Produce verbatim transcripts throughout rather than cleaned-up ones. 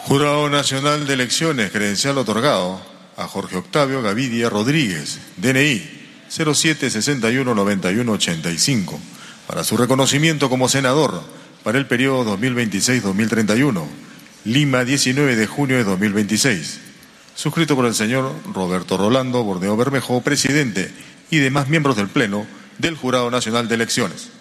Jurado Nacional de Elecciones, credencial otorgado a Jorge Octavio Gavidia Rodríguez, D N I cero siete sesenta y uno noventa y uno ochenta y cinco, para su reconocimiento como senador para el periodo dos mil veintiséis a dos mil treinta y uno, Lima, diecinueve de junio de dos mil veintiséis, suscrito por el señor Roberto Rolando Borneo Bermejo, presidente, y demás miembros del Pleno del Jurado Nacional de Elecciones.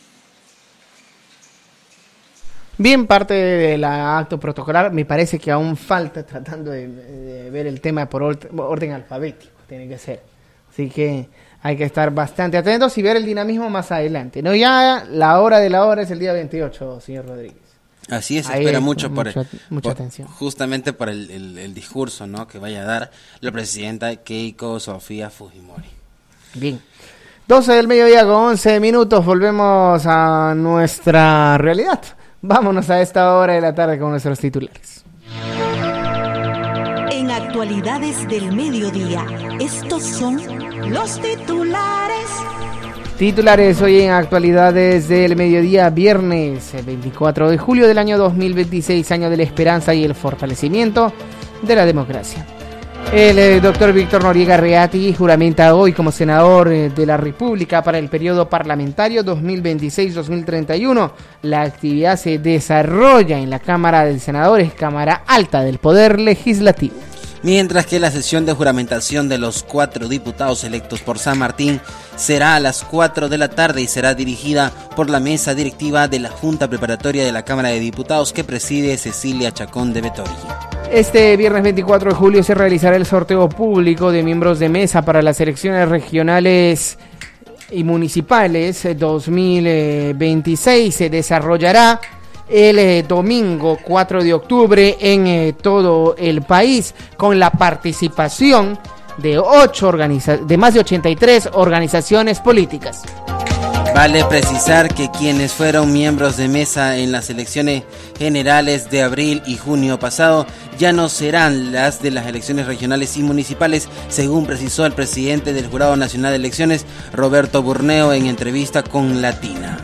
Bien, parte del acto protocolar, me parece que aún falta tratando de, de ver el tema por orden alfabético, tiene que ser. Así que hay que estar bastante atentos y ver el dinamismo más adelante. No, ya la hora de la hora es el día veintiocho, señor Rodríguez. Así es, se espera mucho por, mucha, mucha por atención. justamente por el, el, el discurso, ¿no?, que vaya a dar la presidenta Keiko Sofía Fujimori. Bien. doce del mediodía con once minutos, volvemos a nuestra realidad. Vámonos a esta hora de la tarde con nuestros titulares. En Actualidades del Mediodía, estos son los titulares. Titulares hoy en Actualidades del Mediodía, viernes veinticuatro de julio del año dos mil veintiséis, año de la esperanza y el fortalecimiento de la democracia. El eh, doctor Víctor Noriega Reati juramenta hoy como senador eh, de la República para el periodo parlamentario dos mil veintiséis a dos mil treinta y uno. La actividad se desarrolla en la Cámara de Senadores, Cámara Alta del Poder Legislativo. Mientras que la sesión de juramentación de los cuatro diputados electos por San Martín será a las cuatro de la tarde y será dirigida por la mesa directiva de la Junta Preparatoria de la Cámara de Diputados que preside Cecilia Chacón de Vettori. Este viernes veinticuatro de julio se realizará el sorteo público de miembros de mesa para las elecciones regionales y municipales dos mil veintiséis. Se desarrollará el eh, domingo cuatro de octubre en eh, todo el país con la participación de ocho organiza- de más de ochenta y tres organizaciones políticas. Vale precisar que quienes fueron miembros de mesa en las elecciones generales de abril y junio pasado ya no serán las de las elecciones regionales y municipales, según precisó el presidente del Jurado Nacional de Elecciones, Roberto Borneo, en entrevista con Latina.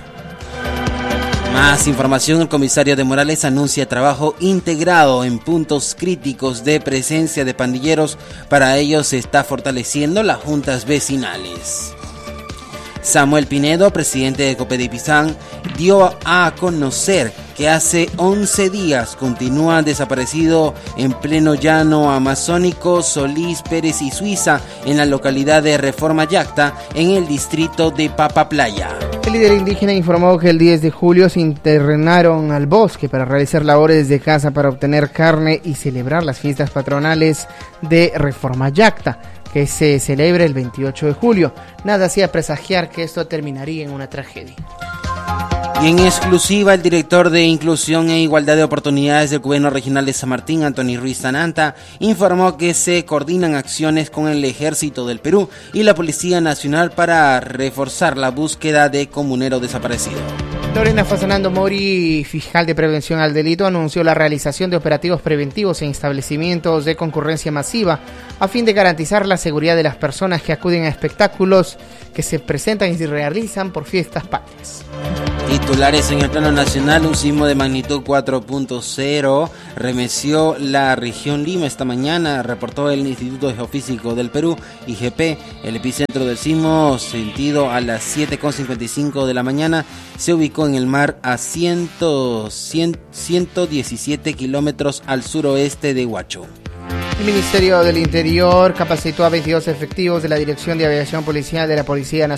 Más información, el comisario de Morales anuncia trabajo integrado en puntos críticos de presencia de pandilleros. Para ello se está fortaleciendo las juntas vecinales. Samuel Pinedo, presidente de Copedipizán, dio a conocer que hace once días continúa desaparecido en pleno llano amazónico Solís, Pérez y Suiza, en la localidad de Reforma Yacta, en el distrito de Papaplaya. El líder indígena informó que el diez de julio se internaron al bosque para realizar labores de caza para obtener carne y celebrar las fiestas patronales de Reforma Yacta, que se celebra el veintiocho de julio. Nada hacía presagiar que esto terminaría en una tragedia. Y en exclusiva, el director de Inclusión e Igualdad de Oportunidades del Gobierno Regional de San Martín, Anthony Ruiz Tananta, informó que se coordinan acciones con el Ejército del Perú y la Policía Nacional para reforzar la búsqueda de comunero desaparecido. Lorena Fasanando Mori, fiscal de prevención al delito, anunció la realización de operativos preventivos en establecimientos de concurrencia masiva a fin de garantizar la seguridad de las personas que acuden a espectáculos que se presentan y se realizan por fiestas patrias. Titulares en el plano nacional, un sismo de magnitud cuatro punto cero remeció la región Lima esta mañana, reportó el Instituto Geofísico del Perú, I G P. El epicentro del sismo, sentido a las siete con cincuenta y cinco de la mañana, se ubicó en el mar a ciento diecisiete kilómetros al suroeste de Huacho. El Ministerio del Interior capacitó a veintidós efectivos de la Dirección de Aviación Policial de la Policía Nacional